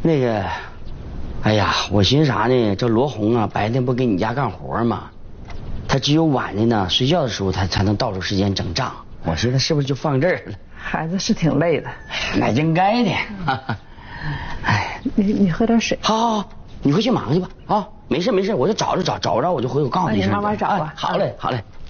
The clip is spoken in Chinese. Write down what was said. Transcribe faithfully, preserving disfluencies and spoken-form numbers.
那个，哎呀，我寻思啥呢？这罗红啊，白天不给你家干活吗？他只有晚上呢，睡觉的时候他才能倒出时间整账。我寻思是不是就放这儿了？ 孩子是挺累的， 那应该的。哎， 你你喝点水。 好，好，好，你回去忙去吧。啊，没事没事，我就找着找找着我就回，我告诉你一声。 那你慢慢找吧。 好嘞，好嘞。